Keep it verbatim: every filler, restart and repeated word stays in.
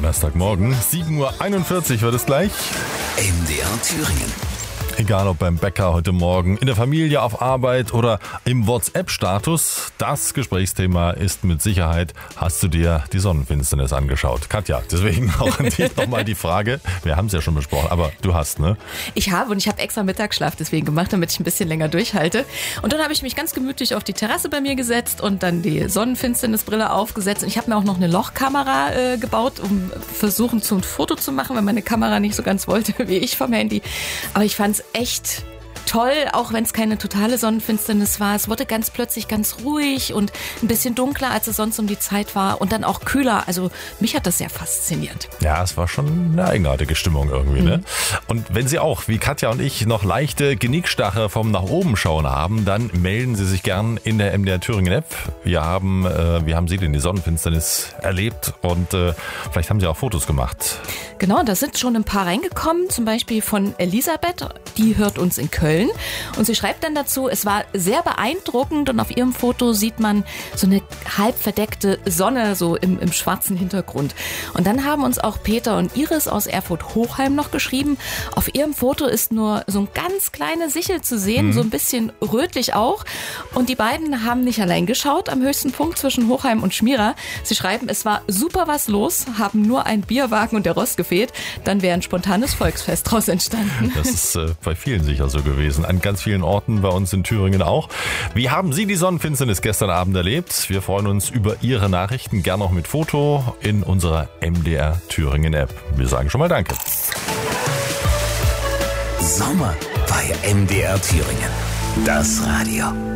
Donnerstagmorgen, sieben Uhr einundvierzig wird es gleich. M D R Thüringen. Egal ob beim Bäcker heute Morgen, in der Familie, auf Arbeit oder im WhatsApp-Status, das Gesprächsthema ist mit Sicherheit, hast du dir die Sonnenfinsternis angeschaut? Katja, deswegen auch an dich nochmal die Frage, wir haben es ja schon besprochen, aber du hast, ne? Ich habe und ich habe extra Mittagsschlaf deswegen gemacht, damit ich ein bisschen länger durchhalte. Und dann habe ich mich ganz gemütlich auf die Terrasse bei mir gesetzt und dann die Sonnenfinsternisbrille aufgesetzt. Und ich habe mir auch noch eine Lochkamera äh, gebaut, um versuchen, so ein Foto zu machen, weil meine Kamera nicht so ganz wollte wie ich vom Handy. Aber ich fand es echt toll, auch wenn es keine totale Sonnenfinsternis war. Es wurde ganz plötzlich ganz ruhig und ein bisschen dunkler, als es sonst um die Zeit war und dann auch kühler. Also mich hat das sehr fasziniert. Ja, es war schon eine eigenartige Stimmung irgendwie, mhm. ne? Und wenn Sie auch, wie Katja und ich, noch leichte Genickstache vom nach oben schauen haben, dann melden Sie sich gern in der M D R Thüringen App. Wir haben, äh, wie haben Sie denn die Sonnenfinsternis erlebt? Und äh, vielleicht haben Sie auch Fotos gemacht. Genau, da sind schon ein paar reingekommen, zum Beispiel von Elisabeth, die hört uns in Köln. Und sie schreibt dann dazu, es war sehr beeindruckend und auf ihrem Foto sieht man so eine halb verdeckte Sonne so im, im schwarzen Hintergrund. Und dann haben uns auch Peter und Iris aus Erfurt-Hochheim noch geschrieben, auf ihrem Foto ist nur so ein ganz kleine Sichel zu sehen, mhm. so ein bisschen rötlich auch. Und die beiden haben nicht allein geschaut am höchsten Punkt zwischen Hochheim und Schmira. Sie schreiben, es war super was los, haben nur ein Bierwagen und der Rost gefehlt. Dann wäre ein spontanes Volksfest draus entstanden. Das ist äh, bei vielen sicher so gewesen. An ganz vielen Orten bei uns in Thüringen auch. Wie haben Sie die Sonnenfinsternis gestern Abend erlebt? Wir freuen uns über Ihre Nachrichten, gern auch mit Foto in unserer M D R Thüringen App. Wir sagen schon mal Danke. Sommer bei M D R Thüringen. Das Radio.